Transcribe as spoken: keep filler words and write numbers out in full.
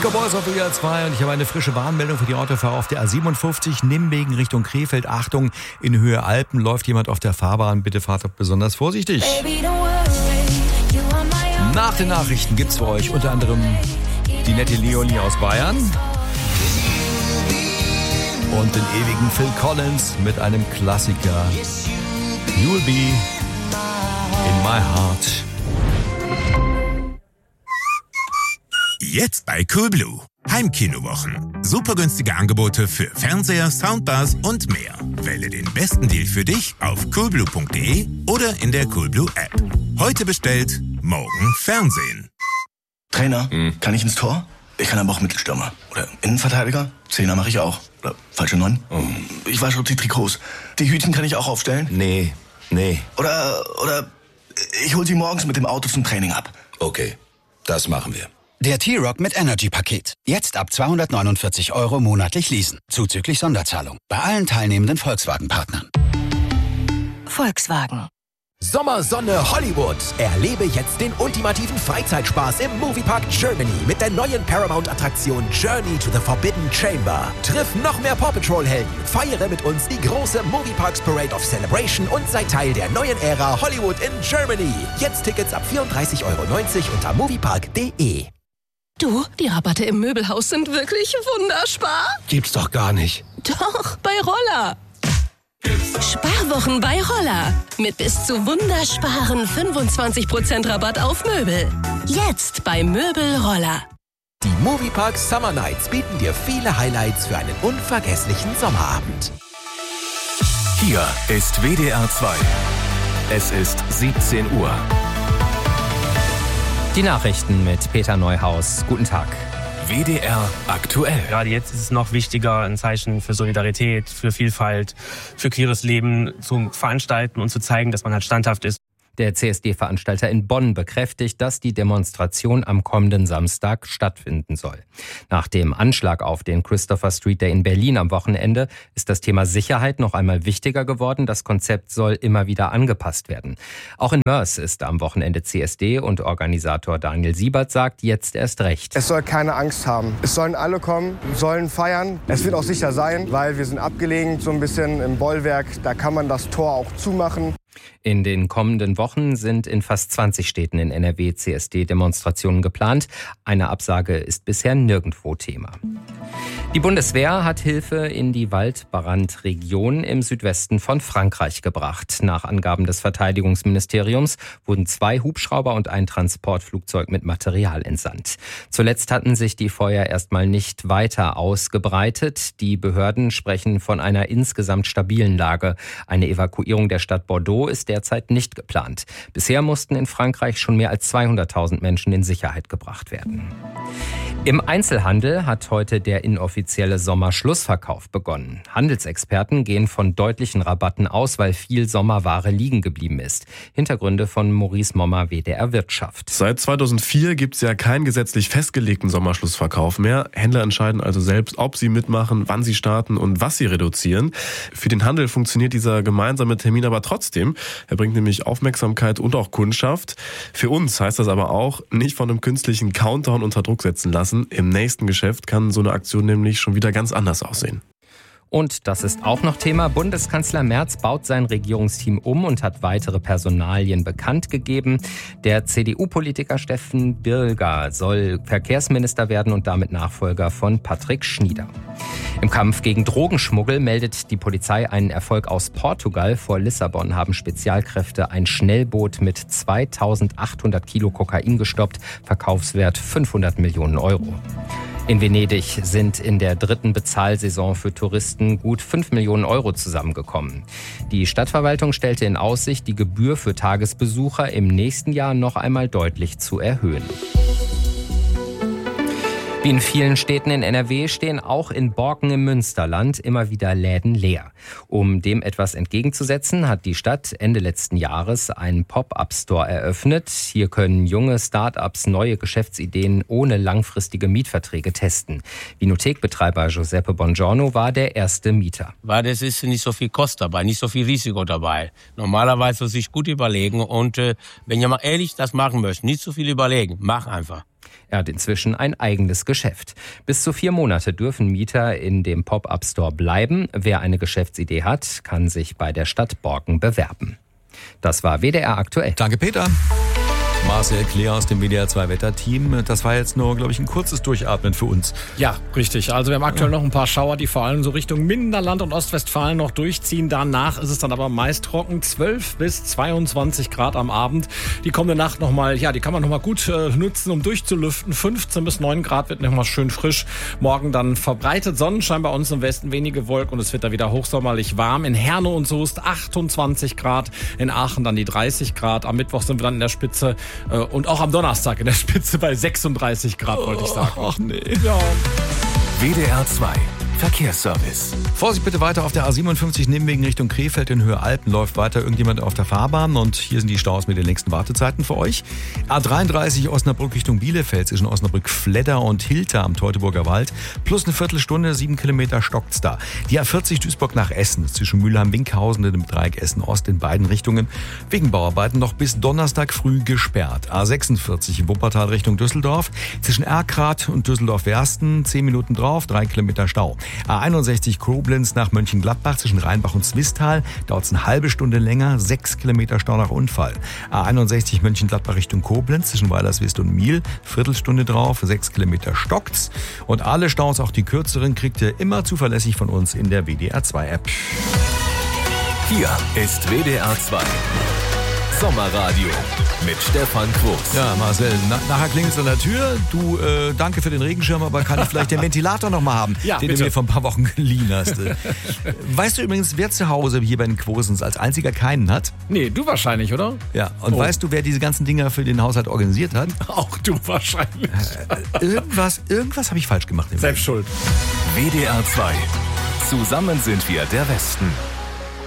Disco Boys auf W D R zwei und ich habe eine frische Warnmeldung für die Autofahrer auf der A siebenundfünfzig Nimwegen Richtung Krefeld. Achtung, in Höhe Alpen läuft jemand auf der Fahrbahn. Bitte fahrt doch besonders vorsichtig. Nach den Nachrichten gibt's für euch unter anderem die nette Leonie aus Bayern und den ewigen Phil Collins mit einem Klassiker. You'll be in my heart. Jetzt bei Coolblue. Heimkinowochen. Super günstige Angebote für Fernseher, Soundbars und mehr. Wähle den besten Deal für dich auf coolblue punkt de oder in der Coolblue App. Heute bestellt, morgen Fernsehen. Trainer, hm. kann ich ins Tor? Ich kann aber auch Mittelstürmer. Oder Innenverteidiger? Zehner mache ich auch. Oder falsche Neun? Oh. Ich wasche auch die Trikots. Die Hütchen kann ich auch aufstellen? Nee, nee. Oder, oder ich hol sie morgens mit dem Auto zum Training ab. Okay, das machen wir. Der T-Roc mit Energy-Paket. Jetzt ab zweihundertneunundvierzig Euro monatlich leasen. Zuzüglich Sonderzahlung. Bei allen teilnehmenden Volkswagen-Partnern. Volkswagen. Sommersonne Hollywood. Erlebe jetzt den ultimativen Freizeitspaß im Moviepark Germany mit der neuen Paramount-Attraktion Journey to the Forbidden Chamber. Triff noch mehr Paw Patrol-Helden. Feiere mit uns die große Movieparks Parade of Celebration und sei Teil der neuen Ära Hollywood in Germany. Jetzt Tickets ab vierunddreißig Euro neunzig unter moviepark punkt de. Du, die Rabatte im Möbelhaus sind wirklich wunderspar. Gibt's doch gar nicht. Doch, bei Roller. Sparwochen bei Roller. Mit bis zu wundersparen fünfundzwanzig Prozent Rabatt auf Möbel. Jetzt bei Möbel Roller. Die Moviepark Summer Nights bieten dir viele Highlights für einen unvergesslichen Sommerabend. Hier ist W D R zwei. Es ist siebzehn Uhr. Die Nachrichten mit Peter Neuhaus. Guten Tag. W D R aktuell. Gerade jetzt ist es noch wichtiger, ein Zeichen für Solidarität, für Vielfalt, für queeres Leben zu veranstalten und zu zeigen, dass man halt standhaft ist. Der C S D-Veranstalter in Bonn bekräftigt, dass die Demonstration am kommenden Samstag stattfinden soll. Nach dem Anschlag auf den Christopher Street Day in Berlin am Wochenende ist das Thema Sicherheit noch einmal wichtiger geworden. Das Konzept soll immer wieder angepasst werden. Auch in Mörs ist am Wochenende C S D und Organisator Daniel Siebert sagt jetzt erst recht. Es soll keine Angst haben. Es sollen alle kommen, sollen feiern. Es wird auch sicher sein, weil wir sind abgelegen, so ein bisschen im Bollwerk. Da kann man das Tor auch zumachen. In den kommenden Wochen sind in fast zwanzig Städten in N R W C S D-Demonstrationen geplant. Eine Absage ist bisher nirgendwo Thema. Die Bundeswehr hat Hilfe in die Waldbrandregion im Südwesten von Frankreich gebracht. Nach Angaben des Verteidigungsministeriums wurden zwei Hubschrauber und ein Transportflugzeug mit Material entsandt. Zuletzt hatten sich die Feuer erstmal nicht weiter ausgebreitet. Die Behörden sprechen von einer insgesamt stabilen Lage. Eine Evakuierung der Stadt Bordeaux ist derzeit nicht geplant. Bisher mussten in Frankreich schon mehr als zweihunderttausend Menschen in Sicherheit gebracht werden. Im Einzelhandel hat heute der inoffizielle Sommerschlussverkauf begonnen. Handelsexperten gehen von deutlichen Rabatten aus, weil viel Sommerware liegen geblieben ist. Hintergründe von Maurice Mommer, W D R Wirtschaft. Seit zweitausendvier gibt es ja keinen gesetzlich festgelegten Sommerschlussverkauf mehr. Händler entscheiden also selbst, ob sie mitmachen, wann sie starten und was sie reduzieren. Für den Handel funktioniert dieser gemeinsame Termin aber trotzdem. Er bringt nämlich Aufmerksamkeit und auch Kundschaft. Für uns heißt das aber auch, nicht von einem künstlichen Countdown unter Druck setzen lassen. Im nächsten Geschäft kann so eine Aktion nämlich schon wieder ganz anders aussehen. Und das ist auch noch Thema. Bundeskanzler Merz baut sein Regierungsteam um und hat weitere Personalien bekannt gegeben. Der C D U-Politiker Steffen Birger soll Verkehrsminister werden und damit Nachfolger von Patrick Schnieder. Im Kampf gegen Drogenschmuggel meldet die Polizei einen Erfolg aus Portugal. Vor Lissabon haben Spezialkräfte ein Schnellboot mit zweitausendachthundert Kilo Kokain gestoppt. Verkaufswert fünfhundert Millionen Euro. In Venedig sind in der dritten Bezahlsaison für Touristen gut fünf Millionen Euro zusammengekommen. Die Stadtverwaltung stellte in Aussicht, die Gebühr für Tagesbesucher im nächsten Jahr noch einmal deutlich zu erhöhen. Wie in vielen Städten in N R W stehen auch in Borken im Münsterland immer wieder Läden leer. Um dem etwas entgegenzusetzen, hat die Stadt Ende letzten Jahres einen Pop-up-Store eröffnet. Hier können junge Start-ups neue Geschäftsideen ohne langfristige Mietverträge testen. Vinothekbetreiber Giuseppe Bongiorno war der erste Mieter. Weil es ist nicht so viel Kost dabei, nicht so viel Risiko dabei. Normalerweise sich gut überlegen und äh, wenn ihr mal ehrlich das machen möchtet, nicht so viel überlegen, mach einfach. Er hat inzwischen ein eigenes Geschäft. Bis zu vier Monate dürfen Mieter in dem Pop-up-Store bleiben. Wer eine Geschäftsidee hat, kann sich bei der Stadt Borken bewerben. Das war W D R aktuell. Danke, Peter. Marcel Kleer aus dem W D R zwei Wetterteam. Das war jetzt nur, glaube ich, ein kurzes Durchatmen für uns. Ja, richtig. Also wir haben aktuell noch ein paar Schauer, die vor allem so Richtung Minderland und Ostwestfalen noch durchziehen. Danach ist es dann aber meist trocken. zwölf bis zweiundzwanzig Grad am Abend. Die kommende Nacht nochmal, ja, die kann man nochmal gut äh, nutzen, um durchzulüften. fünfzehn bis neun Grad wird nochmal schön frisch. Morgen dann verbreitet Sonnenschein, bei uns im Westen wenige Wolken und es wird da wieder hochsommerlich warm. In Herne und Soest achtundzwanzig Grad. In Aachen dann die dreißig Grad. Am Mittwoch sind wir dann in der Spitze. Und auch am Donnerstag in der Spitze bei sechsunddreißig Grad, wollte ich sagen. Ach nee. Ja. W D R zwei Verkehrsservice. Vorsicht bitte weiter auf der A siebenundfünfzig Nimwegen Richtung Krefeld in Höhe Alpen. Läuft weiter irgendjemand auf der Fahrbahn und hier sind die Staus mit den längsten Wartezeiten für euch. A dreiunddreißig Osnabrück Richtung Bielefeld zwischen Osnabrück Fledder und Hilter am Teutoburger Wald. Plus eine Viertelstunde, sieben Kilometer stockt's da. Die A vierzig Duisburg nach Essen zwischen Mülheim-Winkhausen und dem Dreieck Essen-Ost in beiden Richtungen. Wegen Bauarbeiten noch bis Donnerstag früh gesperrt. A sechsundvierzig Wuppertal Richtung Düsseldorf zwischen Erkrath und Düsseldorf-Wersten. Zehn Minuten drauf, drei Kilometer Stau. A einundsechzig Koblenz nach Mönchengladbach zwischen Rheinbach und Zwistal. Dauert es eine halbe Stunde länger, sechs Kilometer Stau nach Unfall. A einundsechzig Mönchengladbach Richtung Koblenz zwischen Weilerswist und Miel. Viertelstunde drauf, sechs Kilometer stockt's. Und alle Staus, auch die kürzeren, kriegt ihr immer zuverlässig von uns in der W D R zwei App. Hier ist W D R zwei Sommerradio mit Stefan Quos. Ja, Marcel, na, nachher klingelt's an der Tür. Du, äh, danke für den Regenschirm, aber kann ich vielleicht den Ventilator noch mal haben, ja, den bitte. du mir vor ein paar Wochen geliehen hast. Weißt du übrigens, wer zu Hause hier bei den Quosens als einziger keinen hat? Nee, du wahrscheinlich, oder? Ja, und Oh. weißt du, wer diese ganzen Dinger für den Haushalt organisiert hat? Auch du wahrscheinlich. Äh, irgendwas, irgendwas habe ich falsch gemacht. Selbst schuld. W D R zwei. Zusammen sind wir der Westen.